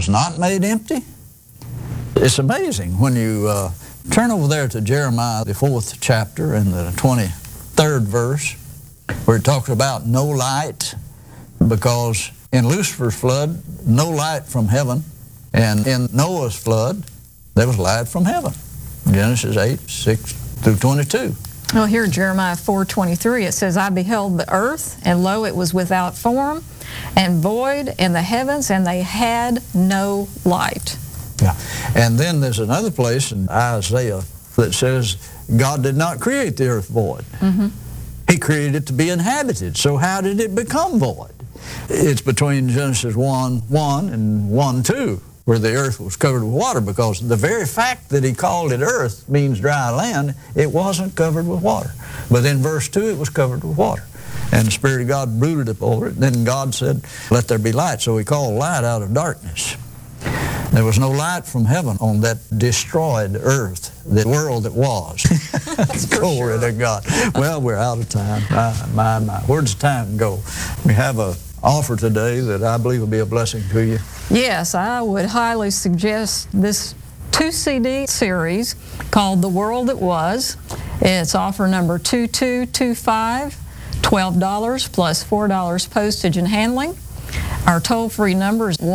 was not made empty. It's amazing when you turn over there to Jeremiah, the 4th chapter and the 23rd verse, where it talks about no light, because in Lucifer's flood, no light from heaven, and in Noah's flood, there was light from heaven. Genesis 8, 6 through 22. Well, here in Jeremiah 4:23, it says, I beheld the earth, and lo, it was without form and void, and the heavens, and they had no light. Yeah, and then there's another place in Isaiah that says God did not create the earth void. Mm-hmm. He created it to be inhabited. So how did it become void? It's between Genesis 1:1 and 1:2, where the earth was covered with water, because the very fact that he called it earth means dry land. It wasn't covered with water. But in verse 2, it was covered with water. And the Spirit of God brooded over it. Then God said, let there be light. So he called light out of darkness. There was no light from heaven on that destroyed earth, the world that was. Glory to God. Well, we're out of time. My. Where does time go? We have an offer today that I believe will be a blessing to you. Yes, I would highly suggest this 2-CD series called The World That Was. It's offer number 2225, $12 plus $4 postage and handling. Our toll-free number is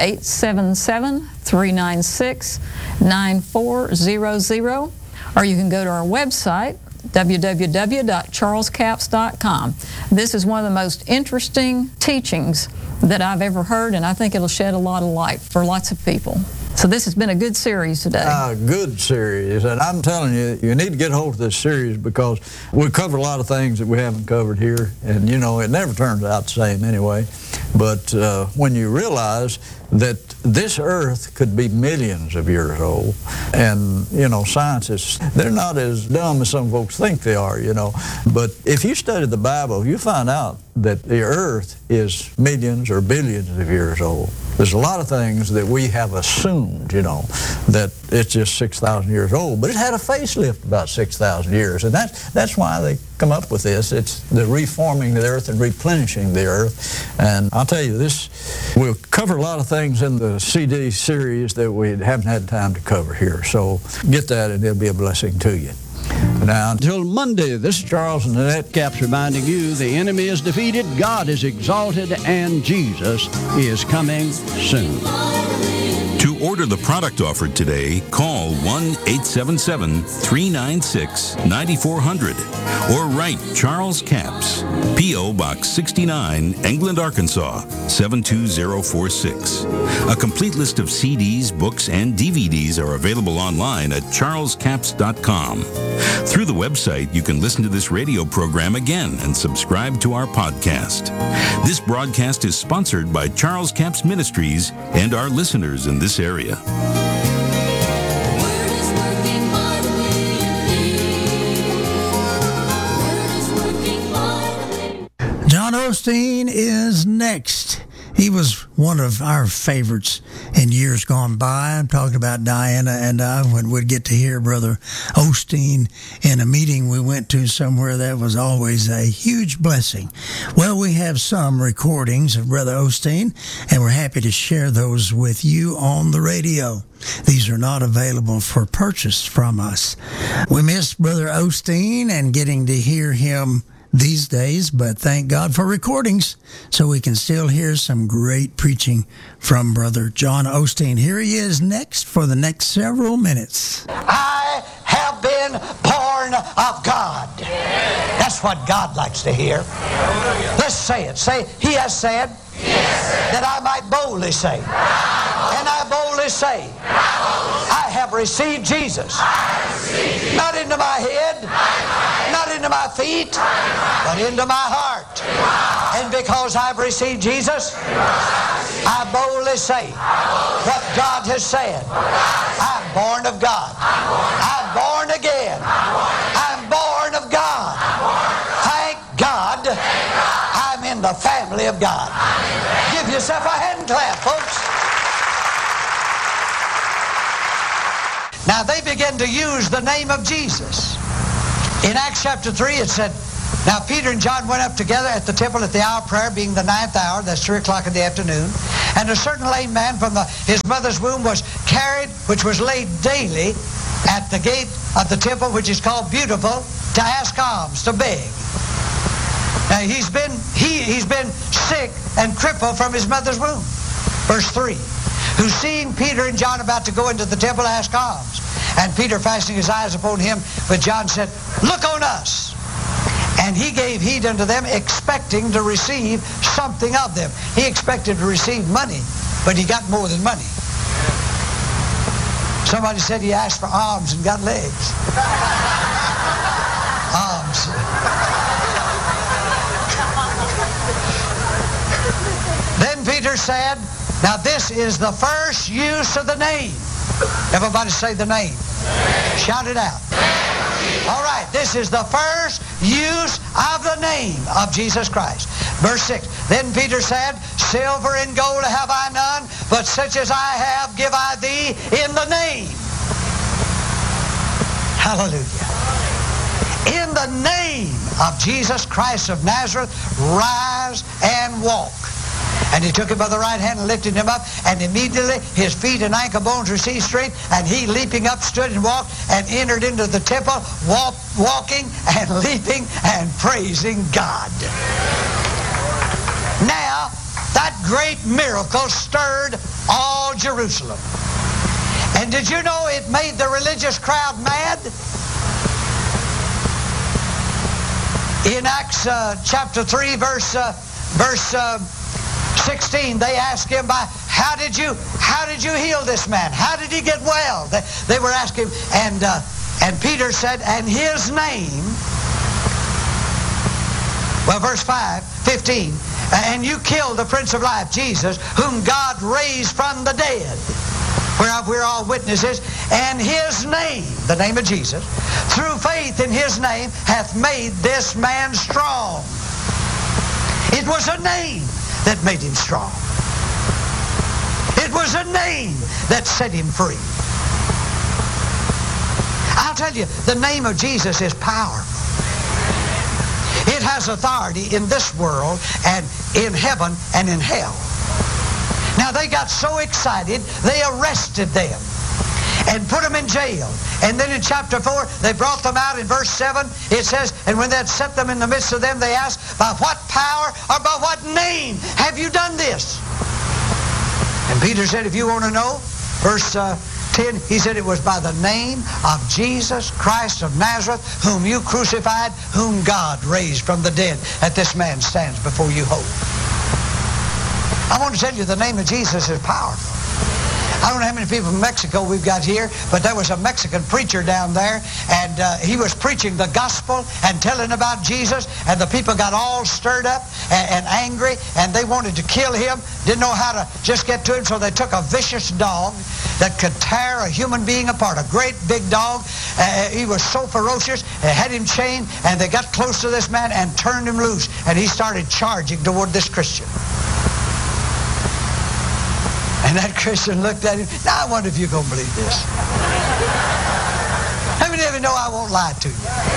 1-877-396-9400, or you can go to our website, www.charlescapps.com. This is one of the most interesting teachings that I've ever heard, and I think it'll shed a lot of light for lots of people. So this has been a good series today. A good series, and I'm telling you, you need to get hold of this series, because we cover a lot of things that we haven't covered here, and you know, it never turns out the same anyway. But when you realize that this earth could be millions of years old, and you know, scientists, they're not as dumb as some folks think they are, you know. But if you study the Bible, you find out that the earth is millions or billions of years old. There's a lot of things that we have assumed, you know, that it's just 6,000 years old, but it had a facelift about 6,000 years, and that's why they come up with this. It's the reforming the earth and replenishing the earth. And I'll tell you, this we'll cover a lot of things in the CD series that we haven't had time to cover here. So get that, and it'll be a blessing to you. Now, until Monday, this is Charles and Annette Capps reminding you the enemy is defeated, God is exalted, and Jesus is coming soon. To order the product offered today, call 1-877-396-9400 or write Charles Capps, P.O. Box 69, England, Arkansas, 72046. A complete list of CDs, books, and DVDs are available online at charlescapps.com. Through the website, you can listen to this radio program again and subscribe to our podcast. This broadcast is sponsored by Charles Capps Ministries and our listeners in this area. John Osteen is next. He was one of our favorites in years gone by. I'm talking about Diana and I when we'd get to hear Brother Osteen in a meeting we went to somewhere. That was always a huge blessing. Well, we have some recordings of Brother Osteen, and we're happy to share those with you on the radio. These are not available for purchase from us. We missed Brother Osteen and getting to hear him these days, but thank God for recordings so we can still hear some great preaching from Brother John Osteen. Here he is next for the next several minutes. I have been born of God. That's what God likes to hear. Let's say it. Say, He has said that I might boldly say. And I boldly say, I have received Jesus. Not into my head, not into my feet, but into my heart. And because I've received Jesus, I boldly say what God has said. I'm born of God. I'm born again. I'm born of God. Thank God I'm in the family of God. Give yourself a hand clap, folks. Now they began to use the name of Jesus. In Acts chapter 3 it said, now Peter and John went up together at the temple at the hour of prayer, being the 9th hour, that's 3 o'clock in the afternoon. And a certain lame man from his mother's womb was carried, which was laid daily at the gate of the temple, which is called Beautiful, to ask alms, to beg. Now he's been sick and crippled from his mother's womb. Verse 3. Who seeing Peter and John about to go into the temple asked alms. And Peter, fastening his eyes upon him, but John said, Look on us. And he gave heed unto them, expecting to receive something of them. He expected to receive money, but he got more than money. Somebody said he asked for arms and got legs. Arms. Then Peter said, now this is the first use of the name. Everybody say the name. Shout it out. All right, this is the first use of the name of Jesus Christ. Verse 6, then Peter said, silver and gold have I none, but such as I have give I thee in the name. Hallelujah. In the name of Jesus Christ of Nazareth, rise and walk. And he took him by the right hand and lifted him up, and immediately his feet and ankle bones received strength, and he leaping up stood and walked and entered into the temple, walking and leaping and praising God. Now, that great miracle stirred all Jerusalem. And did you know it made the religious crowd mad? In Acts chapter 3, verse 16, they asked him, how did you heal this man? How did he get well? They were asking, and Peter said, and his name, well, verse 15, and you killed the Prince of Life, Jesus, whom God raised from the dead, whereof we're all witnesses, and his name, the name of Jesus, through faith in his name, hath made this man strong. It was a name that made him strong. It was a name that set him free. I'll tell you, the name of Jesus is powerful. It has authority in this world and in heaven and in hell. Now they got so excited, they arrested them and put them in jail. And then in chapter 4, they brought them out. In verse 7, it says, and when they had set them in the midst of them, they asked, by what power or by what name have you done this? And Peter said, if you want to know, verse 10, he said it was by the name of Jesus Christ of Nazareth, whom you crucified, whom God raised from the dead, that this man stands before you whole. I want to tell you, the name of Jesus is powerful. I don't know how many people from Mexico we've got here, but there was a Mexican preacher down there, and he was preaching the gospel and telling about Jesus, and the people got all stirred up and angry, and they wanted to kill him, didn't know how to just get to him, so they took a vicious dog that could tear a human being apart, a great big dog. He was so ferocious, they had him chained, and they got close to this man and turned him loose, and he started charging toward this Christian. And that Christian looked at him. Now I wonder if you're going to believe this. How many of you know I won't lie to you?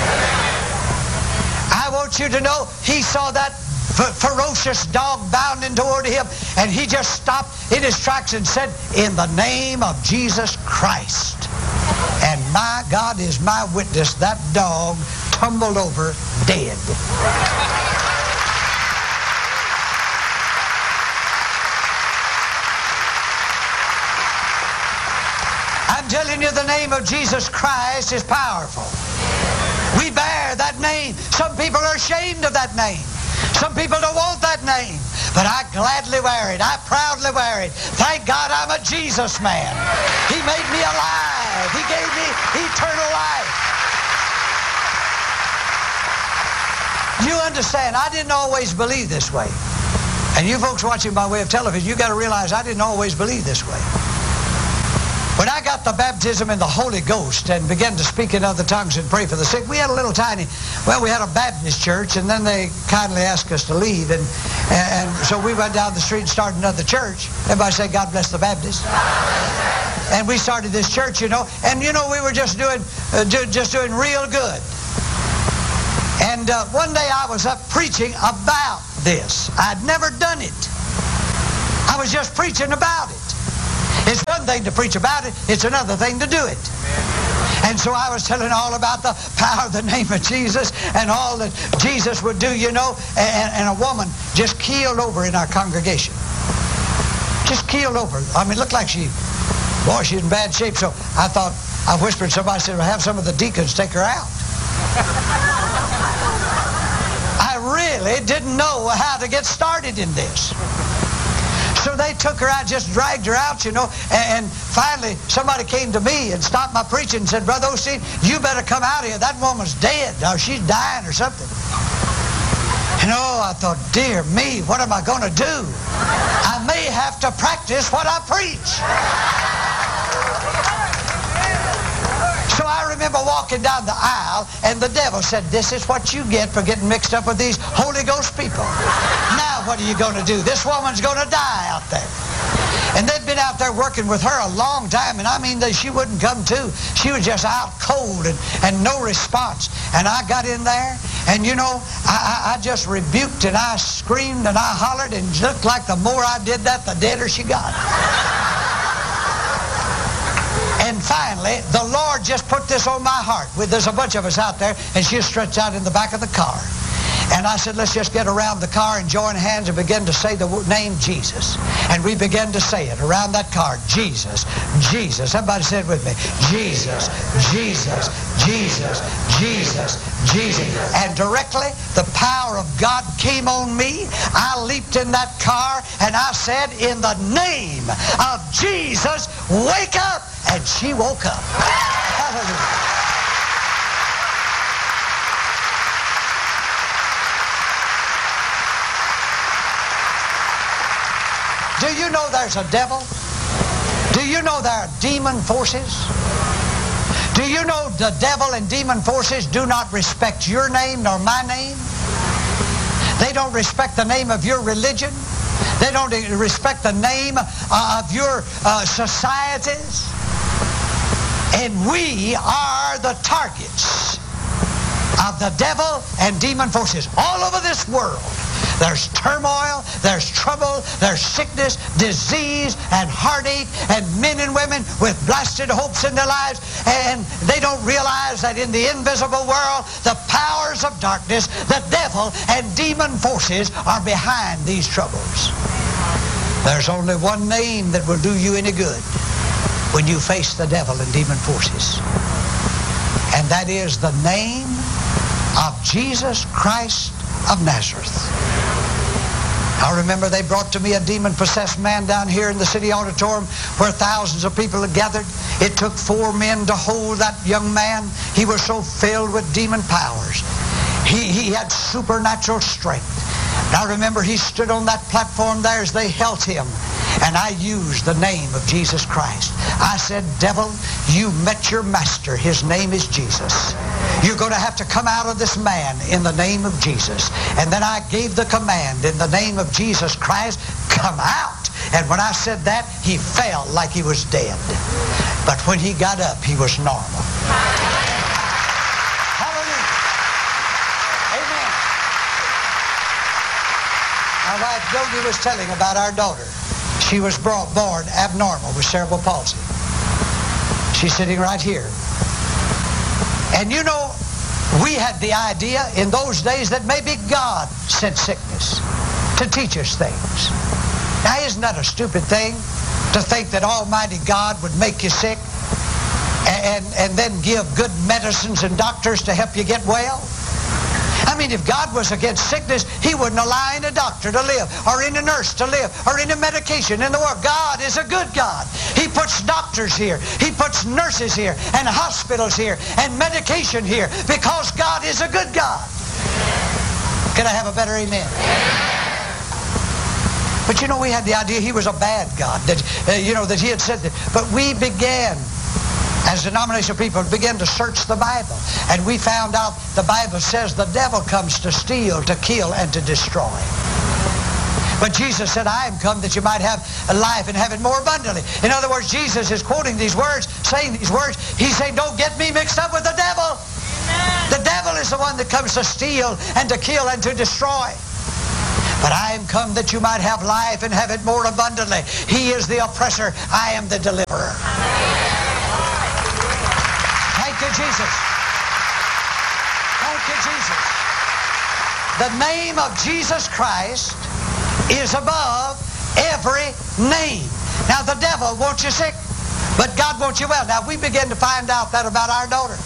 I want you to know he saw that ferocious dog bounding toward him, and he just stopped in his tracks and said, in the name of Jesus Christ. And my God is my witness, that dog tumbled over dead. I'm telling you, the name of Jesus Christ is powerful. We bear that name. Some people are ashamed of that name. Some people don't want that name. But I gladly wear it. I proudly wear it. Thank God I'm a Jesus man. He made me alive. He gave me eternal life. You understand, I didn't always believe this way. And you folks watching by way of television, you got to realize I didn't always believe this way. When I got the baptism in the Holy Ghost and began to speak in other tongues and pray for the sick, we had a little tiny, we had a Baptist church, and then they kindly asked us to leave, and so we went down the street and started another church. Everybody say, God bless the Baptist. And we started this church, and we were just doing real good. And one day I was up preaching about this. I'd never done it. I was just preaching about it. It's one thing to preach about it, it's another thing to do it. And so I was telling all about the power of the name of Jesus and all that Jesus would do, you know, and a woman just keeled over in our congregation. Just keeled over. I mean, looked like she's in bad shape. So I thought, I whispered, somebody said, well, have some of the deacons take her out. I really didn't know how to get started in this. So they took her out, just dragged her out, you know, and finally somebody came to me and stopped my preaching and said, Brother Osteen, you better come out here. That woman's dead, or she's dying or something. You know, I thought, dear me, what am I going to do? I may have to practice what I preach. So I remember walking down the aisle, and the devil said, this is what you get for getting mixed up with these Holy Ghost people. Now what are you going to do? This woman's going to die out there. And they'd been out there working with her a long time, and I mean, she wouldn't come to. She was just out cold and no response. And I got in there, and you know, I just rebuked and I screamed and I hollered, and it looked like the more I did that, the deader she got. And finally, the Lord just put this on my heart. There's a bunch of us out there, and she was stretched out in the back of the car. And I said, let's just get around the car and join hands and begin to say the name Jesus. And we began to say it around that car. Jesus, Jesus. Everybody say it with me. Jesus, Jesus, Jesus, Jesus, Jesus. And directly, the power of God came on me. I leaped in that car and I said, in the name of Jesus, wake up. And she woke up. Hallelujah. Do you know there's a devil? Do you know there are demon forces? Do you know the devil and demon forces do not respect your name nor my name? They don't respect the name of your religion. They don't respect the name of your societies. And we are the targets of the devil and demon forces all over this world. There's turmoil, there's trouble, there's sickness, disease, and heartache, and men and women with blasted hopes in their lives, and they don't realize that in the invisible world, the powers of darkness, the devil and demon forces are behind these troubles. There's only one name that will do you any good when you face the devil and demon forces, and that is the name of Jesus Christ of Nazareth. I remember they brought to me a demon-possessed man down here in the city auditorium where thousands of people had gathered. It took 4 men to hold that young man. He was so filled with demon powers. He had supernatural strength. And I remember he stood on that platform there as they held him, and I used the name of Jesus Christ. I said, devil, you met your master. His name is Jesus. You're going to have to come out of this man in the name of Jesus. And then I gave the command in the name of Jesus Christ, come out. And when I said that, he fell like he was dead. But when he got up, he was normal. Hallelujah. Amen. My wife Jody was telling about our daughter. She was born abnormal with cerebral palsy. She's sitting right here. And you know, we had the idea in those days that maybe God sent sickness to teach us things. Now, isn't that a stupid thing to think that Almighty God would make you sick and then give good medicines and doctors to help you get well? I mean, if God was against sickness, He wouldn't allow any doctor to live, or any nurse to live, or any medication in the world. God is a good God. He puts doctors here. He puts nurses here, and hospitals here, and medication here, because God is a good God. Can I have a better amen? But you know, we had the idea He was a bad God, that, that He had said that. But we began, as denominational people, began to search the Bible. And we found out the Bible says the devil comes to steal, to kill, and to destroy. But Jesus said, I am come that you might have a life and have it more abundantly. In other words, Jesus is quoting these words, saying these words. He's saying, don't get me mixed up with the devil. Amen. The devil is the one that comes to steal and to kill and to destroy. But I am come that you might have life and have it more abundantly. He is the oppressor. I am the deliverer. Thank you, Jesus. Thank you, Jesus. The name of Jesus Christ is above every name. Now, the devil wants you sick, but God wants you well. Now, we begin to find out that about our daughter.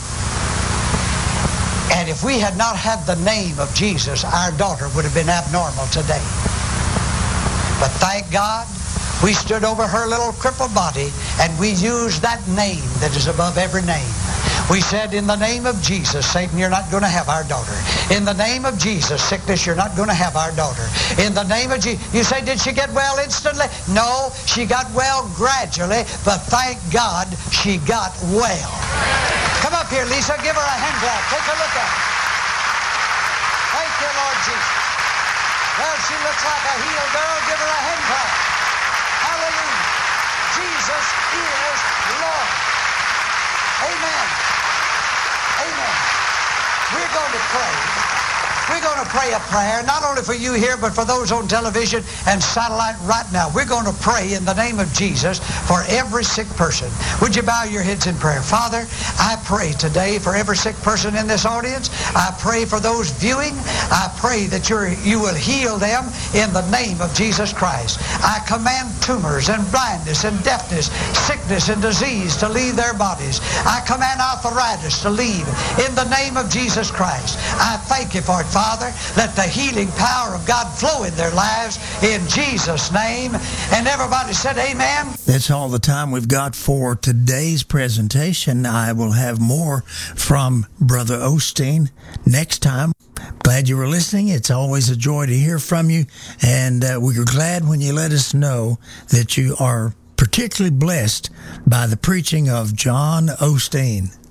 And if we had not had the name of Jesus, our daughter would have been abnormal today. But thank God, we stood over her little crippled body and we used that name that is above every name. We said, in the name of Jesus, Satan, you're not going to have our daughter. In the name of Jesus, sickness, you're not going to have our daughter. In the name of Jesus. You say, did she get well instantly? No, she got well gradually, but thank God she got well. Come up here, Lisa. Give her a hand clap. Take a look at her. Thank you, Lord Jesus. Well, she looks like a healed girl. Give her a hand clap. Hallelujah. Jesus is Lord. Amen. Amen. We're going to pray. We're going to pray a prayer, not only for you here, but for those on television and satellite right now. We're going to pray in the name of Jesus for every sick person. Would you bow your heads in prayer? Father, I pray today for every sick person in this audience. I pray for those viewing. I pray that you will heal them in the name of Jesus Christ. I command tumors and blindness and deafness, sickness and disease to leave their bodies. I command arthritis to leave in the name of Jesus Christ. I thank you for it, Father. Let the healing power of God flow in their lives in Jesus' name. And everybody said amen. That's all the time we've got for today's presentation. I will have more from Brother Osteen next time. Glad you were listening. It's always a joy to hear from you. And we're glad when you let us know that you are particularly blessed by the preaching of John Osteen.